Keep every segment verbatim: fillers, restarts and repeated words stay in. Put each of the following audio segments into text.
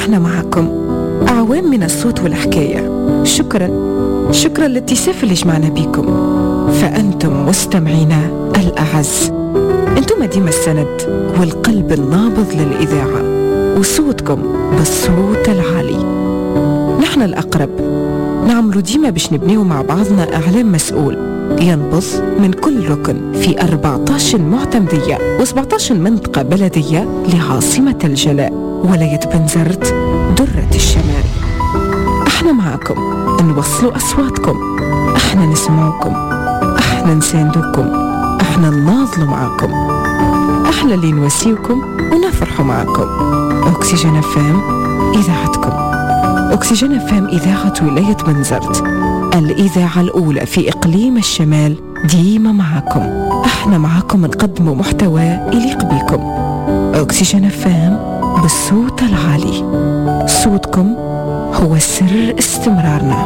احنا معكم أعوام من الصوت والحكاية. شكرا شكرا للاتساف اللي جمعنا بيكم، فأنتم مستمعينا الأعز. أنتم ديما السند والقلب النابض للإذاعة، وصوتكم بالصوت العالي. نحن الأقرب، نعملوا ديما باش نبنيو مع بعضنا إعلام مسؤول ينبض من كل ركن في أربعة عشر معتمدية وسبعة عشر منطقة بلدية لعاصمة الجلاء ولاية بنزرت درة الشمال. احنا معكم، نوصلوا أصواتكم، احنا نسمعكم، احنا نساندوكم، احنا نناضلوا معكم، احنا اللي نواسيوكم ونفرحوا معكم. أكسجين فام إذاعتكم. أكسجين فام إذاعة ولاية بنزرت، الإذاعة الأولى في إقليم الشمال، ديما معكم. احنا معكم نقدموا محتوى يليق بكم. أكسجين فام بالصوت العالي، صوتكم هو سر استمرارنا.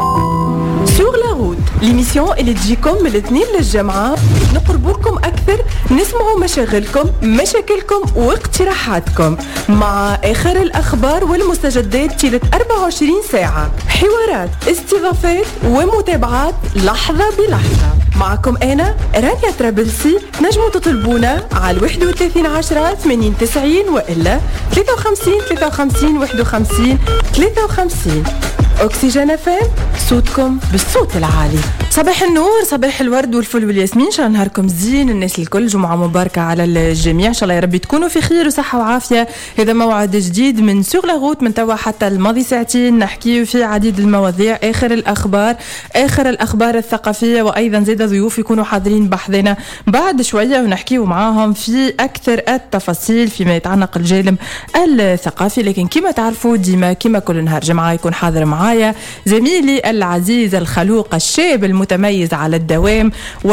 سور لا روت، ليميسيون اللي تجيكم من الاثنين للجمعة، نقربوكم أكثر، نسمعوا مشاغلكم، مشاكلكم واقتراحاتكم، مع آخر الأخبار والمستجدات طيلة أربعة وعشرين ساعة، حوارات، استضافات ومتابعات لحظة بلحظة. معكم أنا رانيا ترابلسي. نجموا تطلبونا على واحد وثلاثين عشرة ثمانين تسعين وإلا ثلاثة وخمسين ثلاثة وخمسين واحد وخمسين ثلاثة وخمسين. أكسجين فام، صوتكم بالصوت العالي. صباح النور، صباح الورد والفل والياسمين. إن شاء الله نهاركم زين الناس الكل، جمعة مباركة على الجميع. إن شاء الله يا ربي تكونوا في خير وصحة وعافية. هذا موعد جديد من سور لا روت، من توا حتى الماضي ساعتين نحكي في عديد المواضيع، آخر الأخبار، آخر الأخبار الثقافية، وأيضا زيد ضيوف يكونوا حاضرين بحضنا بعد شوية ونحكيوا معاهم في أكثر التفاصيل فيما يتعلق الجانب الثقافي. لكن كما تعرفوا ديما كما كل نهار جمعة يكون حاضر معايا زميلي العزيز الخلوق الشاب المتميز على الدوام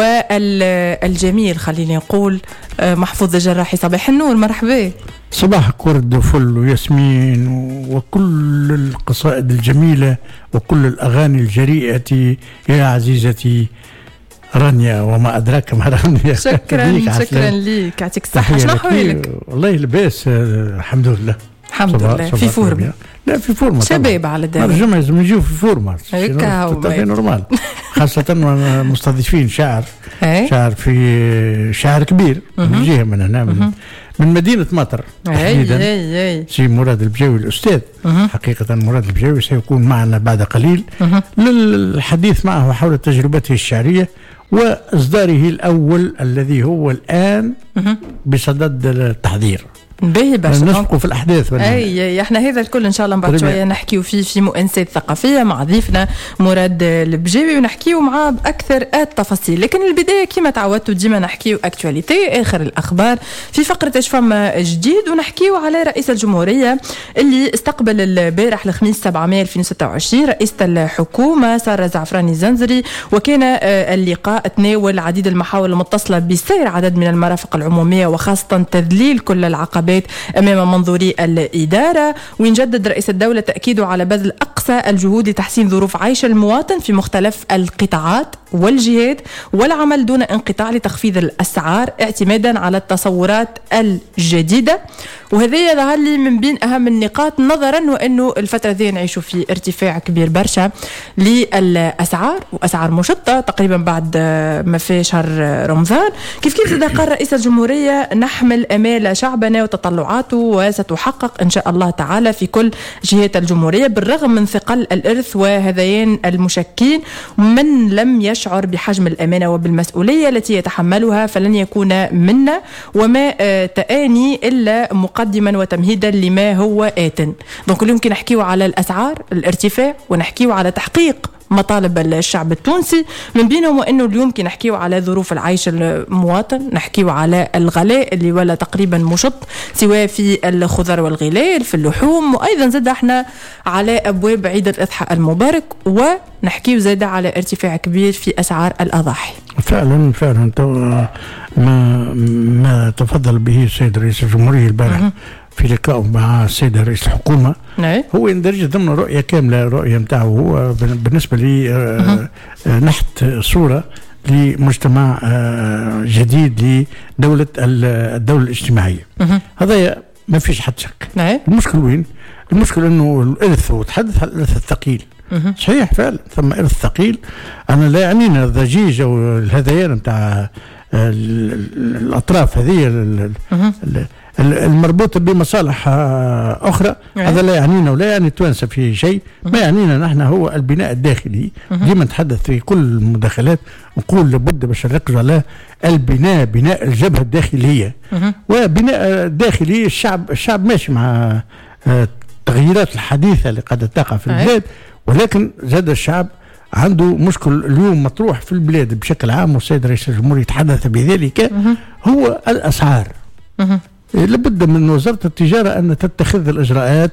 والجميل، خليني نقول محفوظ الجراحي. صباح النور، مرحبا. صباحك ورد وفل وياسمين وكل القصائد الجميلة وكل الأغاني الجريئة يا عزيزتي رانيا، وما أدراك ما رانيا. شكرا شكرا ليك، يعطيك الصحة. شنو أحوالك؟ والله لباس الحمد لله الحمد لله. في فورمة؟ لا في فورمة شباب على الدوام، الجمعة لازم يجيو في فورمة هيك نورمال. خاصة مستضيفين شاعر شاعر في شاعر كبير من جهة من هنا من, من مدينة مطر تحديدا، سي مراد البجاوي الأستاذ. حقيقة مراد البجاوي سيكون معنا بعد قليل للحديث معه حول تجربته الشعرية وإصداره الأول الذي هو الآن بصدد التحضير. باهي باش نسبقوا في الأحداث. أي احنا هذا الكل إن شاء الله بعد شوية نحكيو فيه في مؤنسات ثقافية مع ضيفنا مراد البجاوي، ونحكيو معاه بأكثر التفاصيل. لكن البداية كما تعودتوا ديما نحكيو أكتواليتي، آخر الأخبار في فقرة إيش فما جديد، ونحكيو على رئيس الجمهورية اللي استقبل البارح الخميس سبعة مايو ألفين وستة وعشرين رئيسة الحكومة سارة زعفراني الزنزري. وكان اللقاء تناول عديد المحاور المتصلة بسير عدد من المرافق العمومية وخاصة تذليل كل العقبات أمام منظوري الإدارة. وينجدد رئيس الدولة تأكيده على بذل أقصى الجهود لتحسين ظروف عيش المواطن في مختلف القطاعات والجهات، والعمل دون انقطاع لتخفيض الأسعار اعتمادا على التصورات الجديدة. وهذا يظهر لي من بين أهم النقاط، نظرا وأنه الفترة ذي نعيشوا في ارتفاع كبير برشا للأسعار، وأسعار مشطة تقريبا بعد ما في شهر رمضان. كيف كيف إذا قال رئيس الجمهورية نحمل أمال شعبنا وتطلعاته وستحقق إن شاء الله تعالى في كل جهات الجمهورية بالرغم من ثقل الإرث وهذين المشكين. من لم يشعر بحجم الأمانة وبالمسؤولية التي يتحملها فلن يكون منا، وما تآني إلا مقدما وتمهيدا لما هو آت. دونك اليوم كي نحكيو على الأسعار الارتفاع ونحكيو على تحقيق مطالب الشعب التونسي، من بينهم وانه اليوم كي نحكيو على ظروف العيش المواطن، نحكيو على الغلاء اللي ولا تقريبا مشط سواء في الخضر والغلال في اللحوم، وايضا زاد احنا على ابواب عيد الاضحى المبارك، ونحكيو زاد على ارتفاع كبير في اسعار الاضاحي. فعلا فعلا ما ما تفضل به السيد رئيس الجمهورية البارح في لقائه مع السيد رئيس الحكومة. نعم. هو يندرج ضمن رؤية كاملة، رؤية متاعه هو بالنسبة لي نحت صورة لمجتمع جديد لدولة الدولة الاجتماعية. هذا ما فيش حد شك. نعم. المشكل وين؟ المشكله انه الارث، وتحدث عن الارث الثقيل. صحيح فعلا ثم ارث ثقيل. انا لا يعنينا الضجيج او الهذيان نتاع الاطراف هذه المربوطه بمصالح اخرى، هذا لا يعنينا ولا يعني التوانسه في شيء. ما يعنينا نحن هو البناء الداخلي. ديما نتحدث في كل المداخلات نقول لابد باش نركزوا على البناء، بناء الجبهه الداخليه. وبناء الداخلي الشعب الشعب ماشي مع التغييرات الحديثه اللي قد تقع في البلاد، ولكن زاد الشعب عنده مشكل اليوم مطروح في البلاد بشكل عام، والسيد رئيس الجمهورية يتحدث بذلك، هو الأسعار. لابد من وزارة التجارة أن تتخذ الإجراءات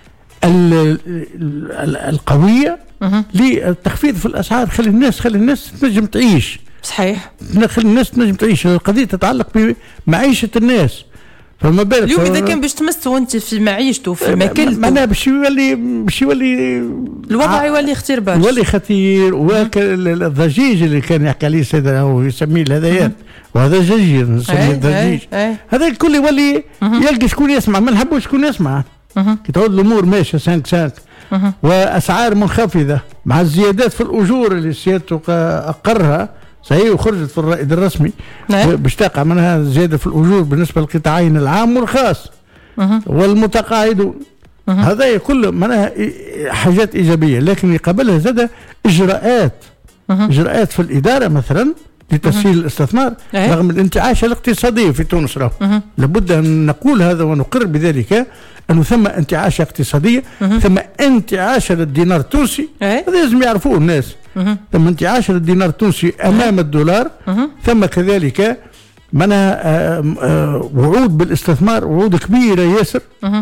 القوية للتخفيض في الأسعار. خلي الناس خلي الناس تنجم تعيش. صحيح. خلي الناس تنجم تعيش. القضية تتعلق بمعيشة الناس. فما بالك اليوم اذا كان باش تمسوا انت في معيشته في ماكلته، معناها باش يولي باش يولي الوضع يولي خطير برشا، يولي خطير. والضجيج اللي كان يحكي عليه السيد او يسميه الهذيان، وهذا جيد نسميه الضجيج، هذا الكل يولي يلقى شكون يسمع. ما نحبوش شكون يسمع كي تعود الامور ماشيه سانك سانك واسعار منخفضه مع الزيادات في الاجور اللي سيادته اقرها. صحيح وخرجت في الرائد الرسمي باش تقع منها زياده في الاجور بالنسبه للقطاعين العام والخاص والمتقاعدون. هذا كله معناها حاجات ايجابيه، لكن يقابلها زاد اجراءات اجراءات في الاداره مثلا لتسهيل الاستثمار رغم الانتعاش الاقتصادي في تونس. راه لابد ان نقول هذا ونقر بذلك انه ثم انتعاش اقتصاديه، ثم انتعاش للدينار التونسي. هذا لازم يعرفوه الناس. ثم انتعاش للدينار التونسي امام الدولار، ثم كذلك منها وعود بالاستثمار، وعود كبيره ياسر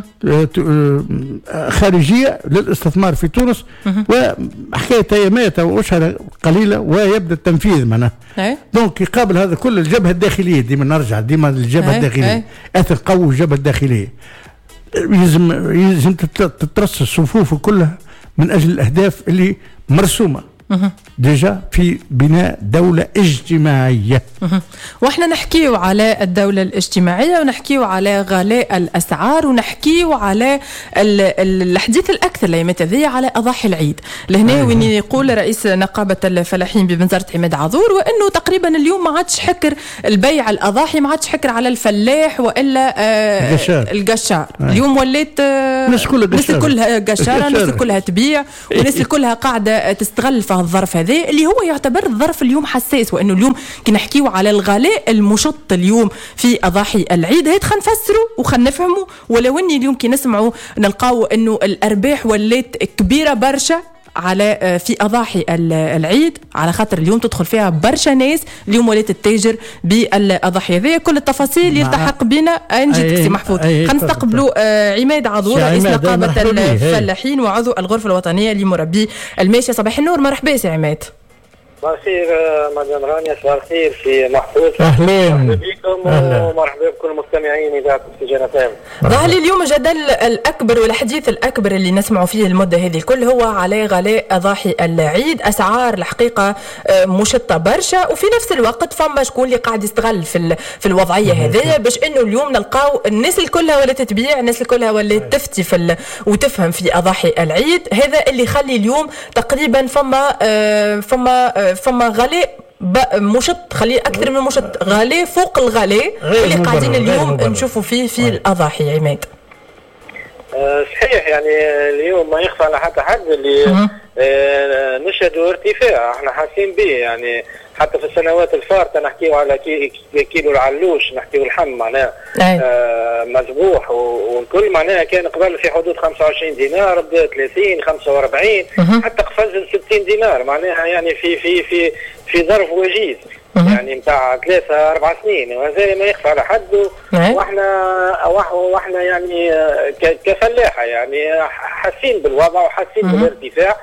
خارجيه للاستثمار في تونس، وحكايه ايامات او اشهر قليله ويبدا التنفيذ منها. دونك يقابل هذا كل الجبهه الداخليه. ديما نرجع ديما للجبهه الداخليه، اثر قوي الجبهه الداخليه. يلزم يلزم تترص الصفوف كلها من اجل الاهداف اللي مرسومه ديجا في بناء دولة اجتماعية. واحنا نحكيو على الدولة الاجتماعية، ونحكيو على غلاء الأسعار، ونحكيو على الحديث الأكثر الأيامات هذه على أضاحي العيد. لهنا وين يقول رئيس نقابة الفلاحين ببنزرة عماد عذور وأنه تقريبا اليوم ما عادش حكر البيع الأضاحي، ما عادش حكر على الفلاح وإلا آه القشار. اليوم وليت آه الناس كلها قشارة، الناس كلها تبيع، والناس كلها قاعدة تستغل في الظرف هذا اللي هو يعتبر الظرف اليوم حساس. وانه اليوم كي نحكيو على الغلاء المشط اليوم في اضاحي العيد، هيت خلينا نفسروا وخلينا نفهموا. ولو اني اليوم كي نسمعوا نلقاو انه الارباح ولات كبيره برشا على في اضاحي العيد، على خاطر اليوم تدخل فيها برشا ناس. اليوم ولات التاجر بالاضاحي هذه. كل التفاصيل يلتحق بنا نجيك سي محفوظ. خلينا نستقبلوا عماد عذور رئيس نقابه الفلاحين وعضو الغرفه الوطنيه لمربي الماشيه. صباح النور، مرحبا سي عماد. صباح الخير مدام رانيا، صباح الخير في محفوظ. اهلا بكم ومرحبا بكل مستمعين اذاعه استجابه فام. ظهر لي اليوم الجدل الاكبر والحديث الاكبر اللي نسمعوا فيه المده هذه الكل هو على غلاء اضاحي العيد. اسعار الحقيقه مشطه برشا، وفي نفس الوقت فما شكون اللي قاعد يستغل في في الوضعيه هذه باش انه اليوم نلقاو الناس الكلها ولات تبيع، الناس الكلها ولات تفتي في وتفهم في اضاحي العيد. هذا اللي يخلي اليوم تقريبا فما فما فما غلاء مشط، خليه اكثر من مشط، غلاء فوق الغلاء اللي قاعدين اليوم نشوفوا فيه في الاضاحي. عماد أه صحيح، يعني اليوم ما يخفى على حتى حد اللي أه نشهدوا ارتفاع احنا حاسين به. يعني حتى في السنوات الفارطه نحكيو على كي كيلو العلوش، نحكيو اللحم معناها آه مذبوح والكل معناها كان قبل في حدود خمسة وعشرين دينار، بدا ثلاثين خمسة وأربعين حتى قفز ستين دينار معناها، يعني في في في في ظرف وجيز يعني نتاع ثلاثة أربع سنين. وهذا ما يخفى على حد. واحنا واحنا يعني كفلاحه يعني حاسين بالوضع وحاسين بالارتفاع.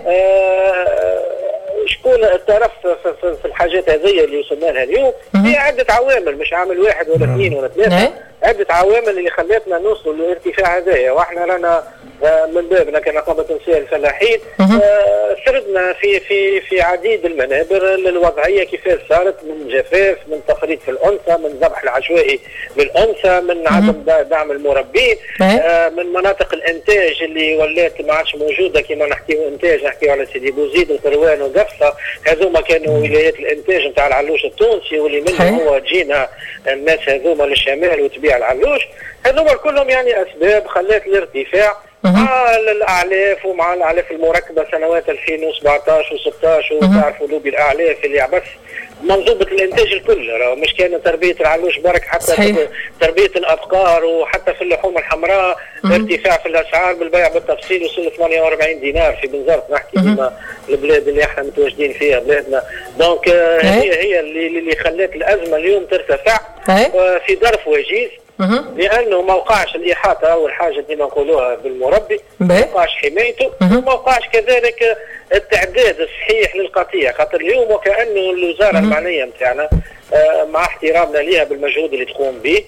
آه شكون الطرف في الحاجات هذه اللي وصلنا لها اليوم؟ هي عده عوامل، مش عامل واحد ولا اثنين ولا ثلاثه، عده عوامل اللي خلتنا نوصل للارتفاع هذايا. واحنا رانا من بابنا كنقابه تونسيه للفلاحين سردنا في في في عديد المنابر للوضعيه كيفاش صارت، من جفاف، من تفريط في الانثى، من ذبح العشوائي للانثى، من عدم دعم المربين، من مناطق الانتاج اللي ولات ما عادش موجوده كما نحكيو انتاج، نحكيو على سيدي بوزيد وقروان وقفصه، هذوما كانوا ولايات الانتاج نتاع العلوش التونسي واللي منهم هو جينا الناس هذوما للشمال وتبيع العلوش، هذوما كلهم يعني اسباب خلات الارتفاع مع الاعلاف ومع الاعلاف المركبه سنوات ألفين وسبعطاش وستطاش، وتعرفوا لوبي الاعلاف اللي عبث منظومه الانتاج الكل، مش كان تربيه العلوش برك، حتى صحيح. تربيه الابقار وحتى في اللحوم الحمراء ارتفاع في الاسعار بالبيع بالتفصيل وصل ثمانية وأربعين دينار في بنزرت، نحكي ديما البلاد اللي احنا متواجدين فيها بلادنا، دونك هي هي اللي اللي خلات الازمه اليوم ترتفع في ظرف وجيز، لانه ما وقعش الاحاطه اول حاجه ديما نقولوها بالمربي، ما وقعش حمايته، وما وقعش كذلك التعداد الصحيح للقطيع، خاطر اليوم وكانه الوزاره المعنيه نتاعنا مع احترامنا ليها بالمجهود اللي تقوم به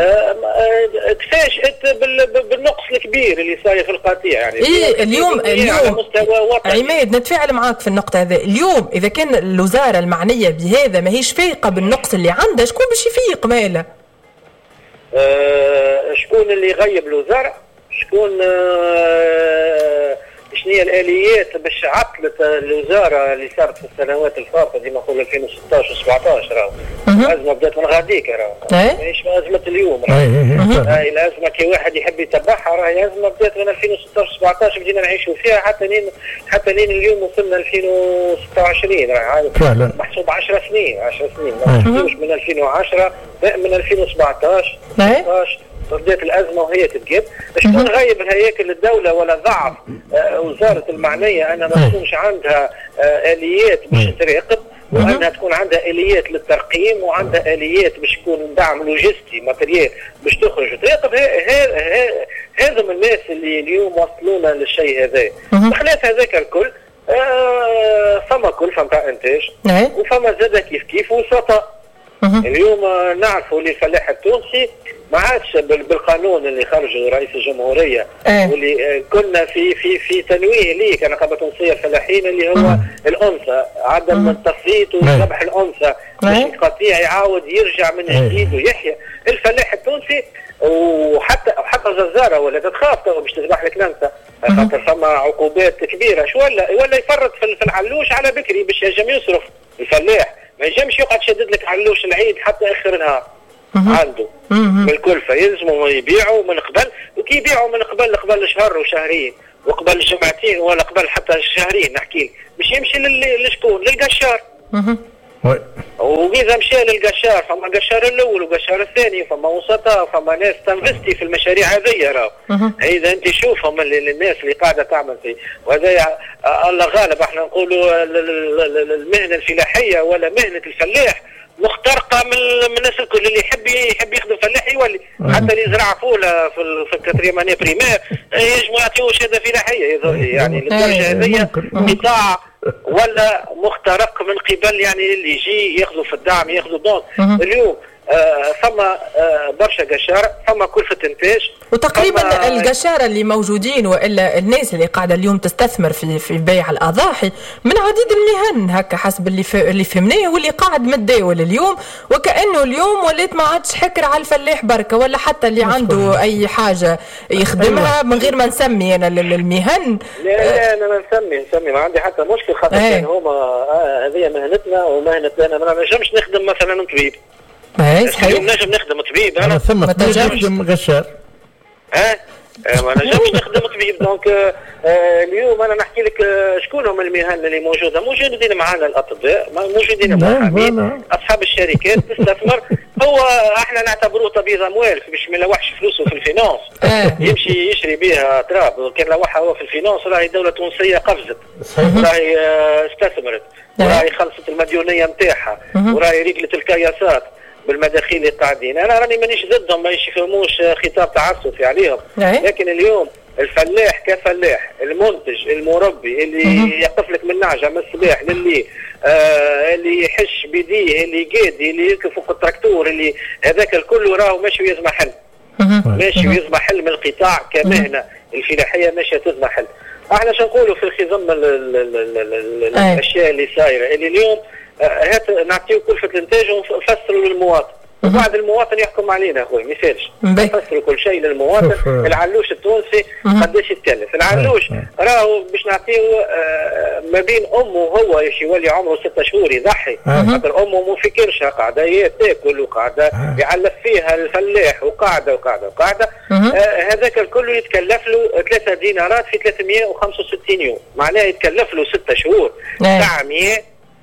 تفاجئت بالنقص الكبير اللي صاير في القطيع، يعني إيه اليوم اليوم عماد نتفاعل معاك في النقطه هذه، اليوم اذا كان الوزاره المعنيه بهذا ماهيش فايقه بالنقص اللي عندها، شكون باش يفيق ماله؟ أه شكون اللي يغيب الوزاره؟ شكون أه شنو هي الاليات باش عطلت الوزاره اللي صارت في السنوات الفاتت ديما نقول ألفين وستطاش وسبعطاش، راهو الازمه بدات من غاديك، راهو ماهيش ازمه اليوم، راهي الازمه كي واحد يحب يتبعها راهي ازمه بدات من ألفين وستطاش وسبعطاش بدينا نعيشوا فيها حتى لين حتى لين اليوم وصلنا ألفين وستة وعشرين، راهي محسوب عشر سنين عشر سنين ما من ألفين وعشرة من ألفين وسبعطاش ستطاش بدات الازمه وهي تتجاب، شكون غايب الهياكل الدوله ولا ضعف آه وزاره المعنيه انها ما تكونش عندها آه اليات باش تراقب، وانها تكون عندها اليات للترقيم وعندها اليات باش يكون دعم لوجستي ماتريال باش تخرج وتراقب، هذم الناس اللي اليوم وصلونا للشيء هذا، بخلاف هذاك الكل آه فما كلفه نتاع انتاج وفما زاده كيف كيف وسطاء. اليوم نعرفوا اللي الفلاح التونسي ما عادش بالقانون اللي خرجه رئيس الجمهوريه أه. واللي كنا في في في تنويه ليه كنقابه تونسيه الفلاحين اللي هو أه. الانثى، عدم التفريط وذبح الانثى باش القطيع يعاود يرجع من جديد ويحيى. الفلاح التونسي وحتى حتى الجزاره ولا تخاف تو باش تذبح لك الانثى، خاطر فما عقوبات كبيره، شو ولا ولا يفرط في العلوش على بكري باش ينجم يصرف الفلاح، ما ينجمش يقعد شدد لك علوش العيد حتى اخر النهار عنده بالكلفه، يلزموا يبيعوا من قبل، وكي يبيعوا من قبل قبل شهر وشهرين وقبل جمعتين ولا قبل حتى شهرين نحكي باش يمشي لشكون؟ للقشار. واذا مشى للقشار فما قشار الاول وقشار الثاني وفما وسطاء وفما ناس تنفستي في المشاريع هذه، راهو اذا انت شوفهم الناس اللي قاعده تعمل فيه، وهذا الله غالب احنا نقولوا المهنه الفلاحيه ولا مهنه الفلاح مخترقه من من الناس الكل، اللي يحب يحب يخدم فلاح يولي حتى اللي يزرع فوله في في الكاتريمانيه بريمير يجمع يعطيوه شهاده فلاحيه، يعني للدرجه هذه قطاع ولا مخترق من قبل يعني اللي يجي ياخذوا في الدعم ياخذوا دونك اليوم آه فما آه برشا قشار، فما كلفة انتاج، وتقريبا القشارة اللي موجودين والا الناس اللي قاعده اليوم تستثمر في في بيع الاضاحي من عديد المهن هكا حسب اللي اللي فهمناه، واللي قاعد متداول اليوم وكانه اليوم ولات ما عادش حكر على الفلاح بركه ولا حتى اللي عنده اي حاجه يخدمها من غير ما نسمي انا المهن. لا لا انا ما نسمي نسمي ما عندي حتى مشكل، خاطر كان هما هذه آه مهنتنا ومهنه انا ما نجمش نخدم مثلا طبيب. اي صحيح نجم نخدم طبيب انا ثم نجم غشار ها ما نجمش نخدم طبيب، دونك آه اليوم انا نحكي لك آه شكون هم المهن اللي موجوده، موجودين معنا الاطباء، موجودين المحامين، اصحاب الشركات تستثمر، هو احنا نعتبروه طبيب اموال باش ما يلوحش فلوسه في الفينانس يمشي يشري بها تراب، كان لوحها هو في الفينانس راهي الدوله التونسيه قفزت راهي آه استثمرت وراهي خلصت المديونيه نتاعها وراهي رجلت الكياسات بالمداخيل اللي قاعدين. انا راني مانيش ضدهم ما يفهموش خطاب تعسفي عليهم، لكن اليوم الفلاح كفلاح المنتج المربي اللي يقف لك من نعجه من الصباح للي آه اللي يحش بيديه اللي يقادي اللي يركب فوق التراكتور اللي هذاك الكل راهو ماشي يلزم حل. ماشي ويضمحل من القطاع كمهنه الفلاحيه ماشيه تضمحل. احنا شو نقولوا في الخضم الاشياء اللي صايره اللي اليوم هات نعطيو كلفه الانتاج ونفسروا للمواطن وبعد المواطن يحكم علينا اخوي ما يسالش نفسروا كل شيء للمواطن. العلوش التونسي قداش يتكلف العلوش راهو باش نعطيه ما بين امه وهو يولي عمره ستة شهور يضحي خاطر امه مو في كرشه قاعده هي تاكل وقاعده يعلف فيها الفلاح وقاعده وقاعده وقاعده هذاك الكل يتكلف له ثلاثة دينارات في ثلاثمائة وخمسة وستين يوم معناه يتكلف له ستة شهور سبعمائة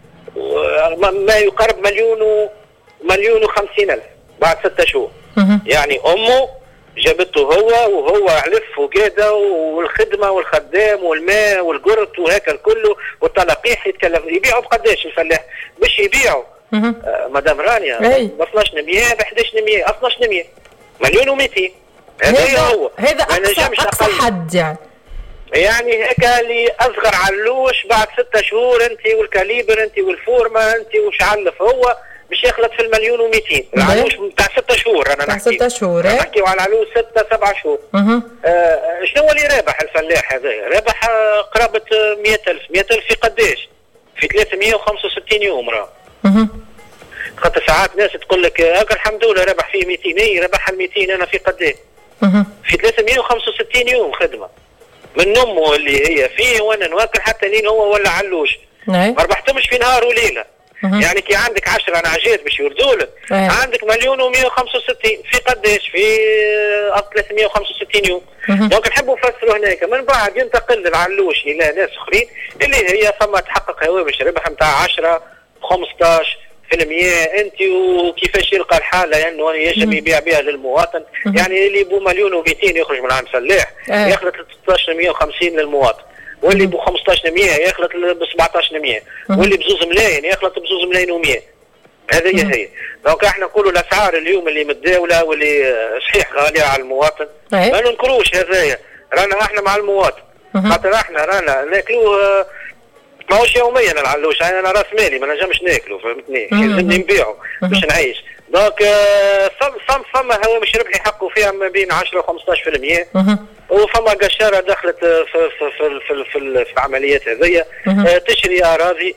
ما يقرب مليون و مليون وخمسين ألف بعد ستة شهور. يعني أمه جابته هو وهو علف وقاده والخدمة والخدام والماء والقرط وهكا الكل والتلقيح يتكلف يبيعوا بقداش الفلاح باش يبيعوا آه مدام رانيا ب اثناش مية ب احداش مية اثناش مية مليون ومئتين هذا هو هذا أقصى, أقصى حد يعني يعني هيك اللي اصغر علوش بعد ستة شهور انت والكاليبر انت والفورمه انت وش علف هو باش يخلط في المليون ومئتين العلوش بتاع ستة شهور انا نحكي ستة شهور نحكي على العلوش ستة سبعة شهور. آه شنو اللي رابح الفلاح هذا؟ رابح آه قرابه مئة ألف مئة ألف في قداش؟ في ثلاثمائة وخمسة وستين يوم راه. خاطر ساعات ناس تقول لك هاك الحمد لله رابح فيه مئتين اي رابح ال مئتين انا في قداش؟ في ثلاثمائة وخمسة وستين يوم خدمه من امه اللي هي فيه وانا نواكل حتى لين هو ولا علوش ما ربحتمش في نهار وليله. يعني كي عندك عشرة نعجات باش يردوا لك عندك مليون ومئة وخمسة وستين في قداش في ثلاثمائة وخمسة وستين يوم. دونك نحبوا نفسروا هناك من بعد ينتقل العلوش الى ناس اخرين اللي هي فما تحقق هوامش ربح نتاع عشرة خمسطاش في المية انت وكيفاش يلقى الحاله انه يعني يجب يبيع بها للمواطن. يعني اللي بو مليون ومئتين يخرج من عند فلاح ياخذ ستة عشر مئة وخمسين للمواطن واللي ب خمسطاش مية يخلط ب سبعطاش مية واللي بزوز ملايين يخلط بزوز ملايين ومية. هذه هي. دونك احنا نقولوا الاسعار اليوم اللي متداوله واللي صحيح غاليه على المواطن ما ننكروش هذايا رانا احنا مع المواطن خاطر احنا رانا ناكلوه ماهوش يوميا العلوش انا راس مالي ما نجمش ناكله فهمتني لازمني نبيعه باش نعيش. دونك فم فم فما هوامش ربح يحقوا فيها ما بين عشرة وخمسطاش في المية وفما قشاره دخلت في في في في, في, في العمليات هذيا تشري اراضي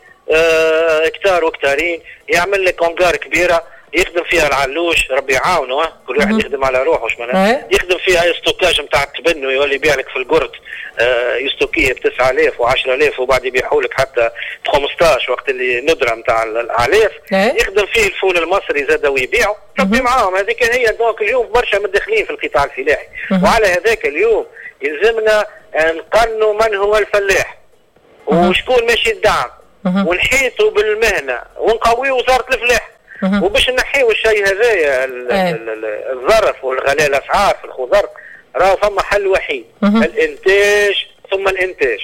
اكتار واكتارين يعمل لك انقار كبيره يخدم فيها العلوش ربي يعاونه كل واحد يخدم على روحه واش معناها يخدم فيها ستوكاج نتاع التبني يولي يبيع لك في القرط يستوكيه ب تسعة آلاف و عشرة آلاف وبعد يبيعوا لك حتى ب خمسطاش وقت اللي ندره نتاع الالاف يخدم فيه الفول المصري زاد ويبيعوا ربي معاهم. هذيك هي. دونك اليوم برشا متدخلين في القطاع الفلاحي وعلى هذاك اليوم يلزمنا نقنوا من هو الفلاح وشكون ماشي الدعم ونحيطوا بالمهنه ونقويوا وزاره الفلاح وباش نحيوا الشيء هذايا الظرف والغلاء الاسعار في الخضر راهو فما حل وحيد الانتاج ثم الانتاج.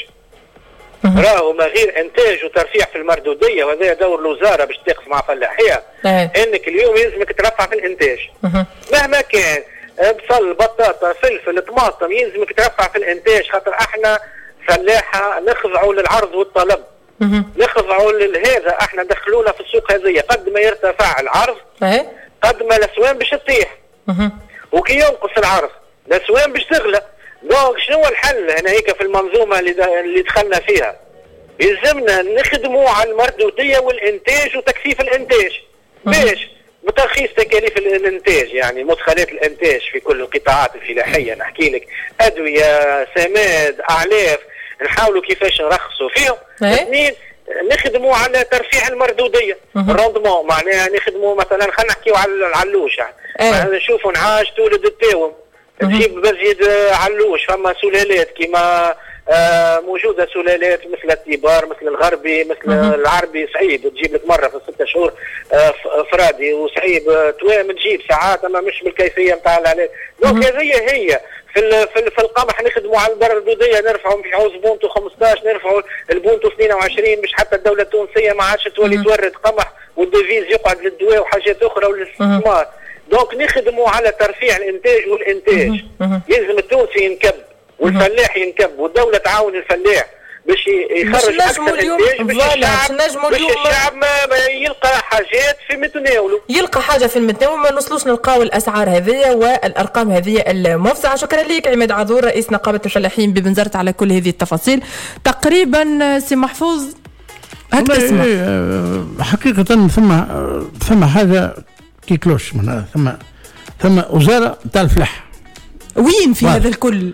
راهو ما غير انتاج وترفيع في المردوديه وهذا دور الوزاره باش تقف مع فلاحيه انك اليوم يلزمك ترفع في الانتاج مهما كان بصل بطاطا فلفل طماطم يلزمك ترفع في الانتاج خاطر احنا فلاحه نخضعوا للعرض والطلب نخضعوا لهذا. احنا دخلونا في السوق هذه قد ما يرتفع العرض قد ما الاسوان باش تطيح وكي ينقص العرض الاسوان باش تغلى. دونك شنو الحل هنا هيك في المنظومه اللي, اللي دخلنا فيها؟ يلزمنا نخدموا على المردوديه والانتاج وتكثيف الانتاج باش بترخيص تكاليف الانتاج يعني مدخلات الانتاج في كل القطاعات الفلاحيه نحكي لك ادويه سماد اعلاف نحاولوا كيفاش نرخصوا فيهم. اثنين نخدموا على ترفيع المردوديه الروندمون معناها نخدموا مثلا خلينا نحكيوا على العلوش يعني نشوفوا نعاش تولد التاوم تجيب بزيد علوش فما سلالات كيما آه موجوده سلالات مثل التيبار مثل الغربي مثل العربي صعيب تجيب لك مره في الستة شهور آه فرادي وصعيب توام تجيب ساعات اما مش بالكيفيه نتاع العلاج. دونك هذه هي في في, في القمح نخدموا على البردوديه نرفعوا نبيعوا بونتو خمسطاش نرفعوا البونتو اثنين وعشرين باش حتى الدوله التونسيه ما عادش تولي تورد قمح والديفيز يقعد للدواء وحاجات اخرى وللاستثمار. دونك نخدموا على ترفيع الانتاج والانتاج يلزم التونسي ينكب والفلاح ينكب والدوله تعاون الفلاح باش يخرج اكثر انتاج باش الشعب باش الشعب ما يلقى حاجات في متناوله، يلقى حاجه في المتناول، ما نوصلوش نلقاو الاسعار هذه والارقام هذه المفزعه. شكرا لك عماد عذور رئيس نقابه الفلاحين ببنزرت على كل هذه التفاصيل. تقريبا سي محفوظ هك تسمع حقيقه ثم ثم حاجه كي كلوش من ثم ثم وزاره تاع الفلاح وين في هذا الكل؟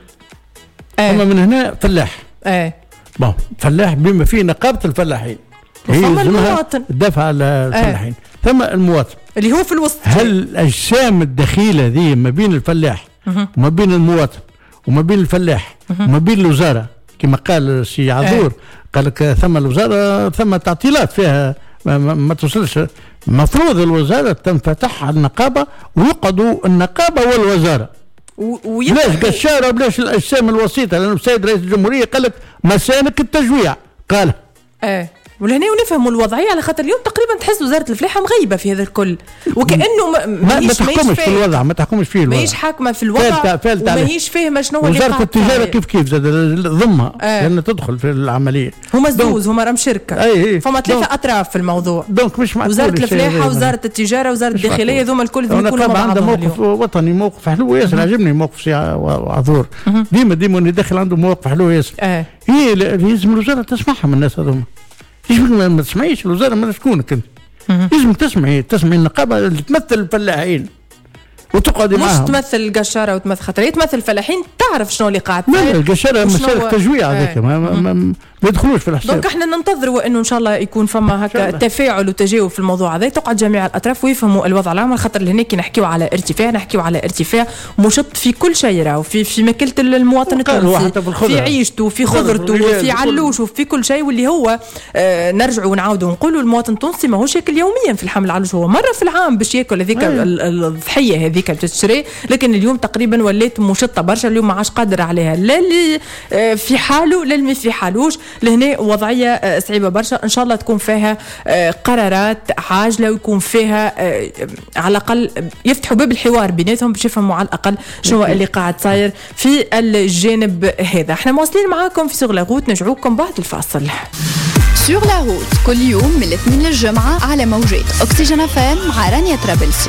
ثم آه. من هنا فلاح اه بون فلاح بما فيه نقابه الفلاحين هي المواطن الدفع على الفلاحين آه. ثم المواطن اللي هو في الوسط. هل الاجسام الدخيله ذي ما بين الفلاح وما بين المواطن وما بين الفلاح وما بين الوزاره كما قال السي عذور آه. قال لك ثم الوزاره ثم تعطيلات فيها ما, ما, ما توصلش. مفروض الوزاره تنفتح على النقابه ويقعدوا النقابه والوزاره بلاش قشاره بلاش الاجسام الوسيطه، لانه السيد رئيس الجمهوريه قال لك مسالك التجويع قال اه ولهنا ونفهموا الوضعيه على خاطر اليوم تقريبا تحس وزاره الفلاحه مغيبه في هذا الكل وكانه ما, ما, ما تحكمش في الوضع ما تحكمش فيه الوضع ماهيش حاكمه في الوضع وماهيش فاهمه شنو اللي وزاره التجاره كيف كيف زاد ضمها آه. لان تدخل في العمليه هما زوز هما راهم شركه أي فما ثلاثه اطراف في الموضوع دونك مش معقول وزاره الفلاحه وزاره التجاره وزاره الداخليه ذوما الكل يكونوا مع عنده موقف وطني موقف حلو ياسر عجبني موقف سي عذور ديما ديما اللي داخل عنده مواقف حلوه ياسر آه. هي لازم الوزاره تسمعها من الناس هذوما يجب ما تسمعيش الوزاره ما شكونك انت لازم تسمعي تسمعي النقابه اللي تمثل الفلاحين وتقعدي معاهم مش تمثل القشاره وتمثل خاطر تمثل الفلاحين تعرف شنو اللي قاعد لا القشاره مسألة تجويع هذاك ما, ما, ما يدخلوش في الحساب. دونك احنا ننتظروا انه ان شاء الله يكون فما هكا تفاعل وتجاوب في الموضوع هذا تقعد جميع الاطراف ويفهموا الوضع العام خاطر هناك نحكيو على ارتفاع نحكيو على ارتفاع مشط في كل شيء راهو في في ماكله المواطن التونسي في عيشته في خضرته في علوشه في كل شيء واللي هو آه نرجعوا ونعاودوا نقولوا المواطن التونسي ماهوش ياكل يوميا في الحمل على هو مره في العام باش ياكل هذيك الضحيه هذيك تشتري لكن اليوم تقريبا ولات مشطه برشا اليوم ما عادش قادر عليها لا اللي في حاله لا اللي في حالوش لهنا وضعيه صعيبه برشا ان شاء الله تكون فيها قرارات عاجله ويكون فيها على الاقل يفتحوا باب الحوار بيناتهم باش يفهموا على الاقل شنو اللي قاعد صاير في الجانب هذا. احنا مواصلين معاكم في سوغ لا روت نرجعوكم بعد الفاصل. سوغ لا روت كل يوم من الاثنين للجمعه على موجات اوكسجين اف ام مع رانيا طرابلسي.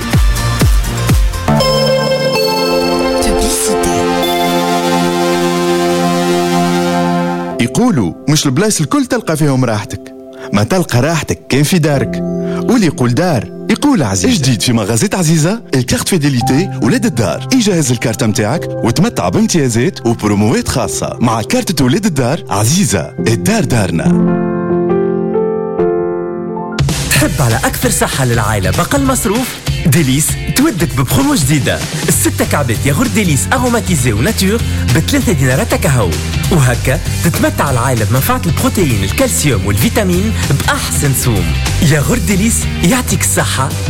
يقولوا مش البلايص الكل تلقى فيهم راحتك، ما تلقى راحتك كان في دارك. واللي يقول دار يقول عزيزة. جديد في مغازات عزيزة الكارت فيديليتي ولاد الدار. يجهز الكارت متاعك وتمتع بامتيازات وبروموات خاصة مع كارت ولاد الدار. عزيزة الدار دارنا. تحب على أكثر صحة للعائلة بقل مصروف؟ ديليس تودك ببرومو جديدة الستة كعبات ياغورت ديليس أروماتيزي وناتور بثلاثة دينارات كهو وهكا تتمتع العائلة بمنفعة البروتين الكالسيوم والفيتامين بأحسن سوم. ياغورت ديليس يعطيك الصحة